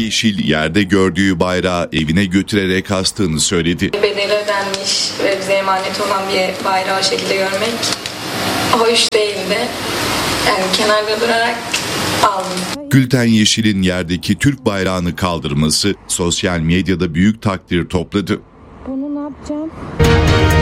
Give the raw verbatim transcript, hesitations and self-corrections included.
Yeşil yerde gördüğü bayrağı evine götürerek astığını söyledi. Bedeli ödenmiş ve bize emanet olan bir bayrağı o şekilde görmek hoş değildi. Yani kenarda durarak aldım. Gülten Yeşil'in yerdeki Türk bayrağını kaldırması sosyal medyada büyük takdir topladı. Bunu ne yapacağım?